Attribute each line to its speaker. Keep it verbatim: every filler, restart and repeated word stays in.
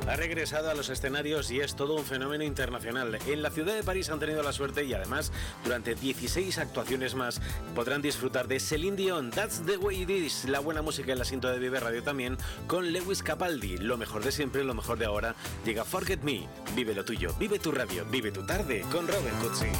Speaker 1: ha regresado a los escenarios y es todo un fenómeno internacional. En la ciudad de París han tenido la suerte y además durante dieciséis actuaciones más podrán disfrutar de Celine Dion, That's the Way It Is, la buena música en la cinta de Vive Radio también, con Lewis Capaldi, lo mejor de siempre, lo mejor de ahora. Llega Forget Me, vive lo tuyo, vive tu radio, vive tu tarde con Robert Cutsi.